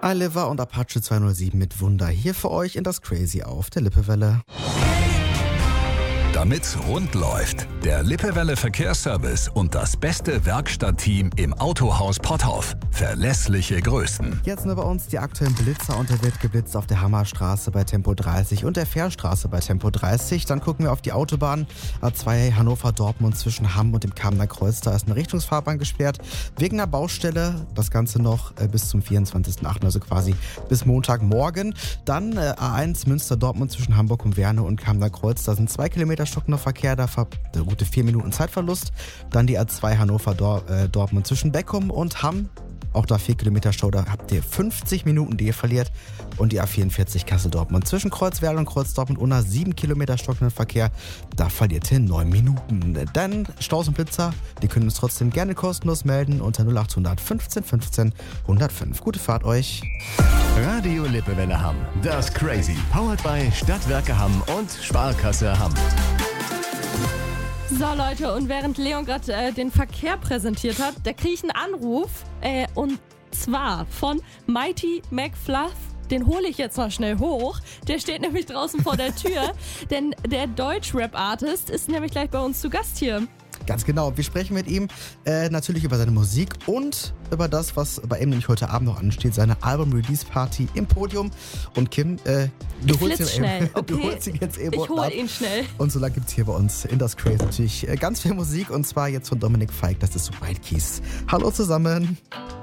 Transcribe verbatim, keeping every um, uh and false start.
Oliver und Apache zweihundertsieben mit Wunder hier für euch in das Crazy auf der Lippewelle. Damit's rund läuft, der Lippewelle Verkehrsservice und das beste Werkstattteam im Autohaus Potthoff. Verlässliche Größen. Jetzt nur bei uns die aktuellen Blitzer und der wird geblitzt auf der Hammerstraße bei Tempo dreißig und der Fährstraße bei Tempo dreißig. Dann gucken wir auf die Autobahn A zwei Hannover-Dortmund zwischen Hamm und dem Kamener Kreuz. Da ist eine Richtungsfahrbahn gesperrt wegen einer Baustelle. Das Ganze noch äh, bis zum vierundzwanzigsten achten, also quasi bis Montagmorgen. Dann äh, A eins Münster-Dortmund zwischen Hamburg und Werne und Kamener Kreuz. Da sind zwei Kilometer stockender Verkehr, da ver- äh, gute vier Minuten Zeitverlust. Dann die A zwei Hannover-Dortmund äh, zwischen Beckum und Hamm. Auch da vier Kilometer Stau, da habt ihr fünfzig Minuten, die ihr verliert. Und die A vierundvierzig Kassel-Dortmund zwischen Kreuzwerl und Kreuzdortmund unter sieben Kilometer stockenden Verkehr, da verliert ihr neun Minuten. Dann Staus und Blitzer, die können uns trotzdem gerne kostenlos melden unter null achthundert fünfzehn fünfzehn hundertfünf. Gute Fahrt euch. Radio Lippewelle Hamm. Das Crazy. Powered by Stadtwerke Hamm und Sparkasse Hamm. So Leute, und während Leon gerade äh, den Verkehr präsentiert hat, da kriege ich einen Anruf äh, und zwar von Mighty McFluff. Den hole ich jetzt mal schnell hoch. Der steht nämlich draußen vor der Tür, denn der Deutsch-Rap-Artist ist nämlich gleich bei uns zu Gast hier. Ganz genau. Wir sprechen mit ihm äh, natürlich über seine Musik und über das, was bei ihm nämlich heute Abend noch ansteht, seine Album-Release-Party im Podium. Und Kim, äh, du, ich holst ihn, schnell. Eben, Okay. du holst ihn jetzt eben Ich hol ab. ihn schnell. Und so lange gibt es hier bei uns in das Crazy natürlich äh, ganz viel Musik und zwar jetzt von Dominik Feig, das ist so White Keys. Hallo zusammen.